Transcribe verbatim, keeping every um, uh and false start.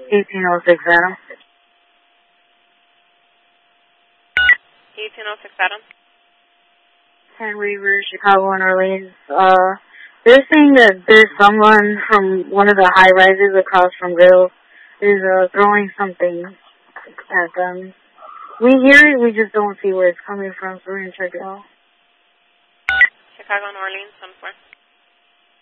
eighteen oh six Adam. eighteen oh six Adam. San River, Chicago, and Orleans. Uh, they're saying that there's someone from one of the high rises across from Grill is uh, throwing something at them. We hear it, we just don't see where it's coming from, so we're going to check it out. Chicago and Orleans, one four.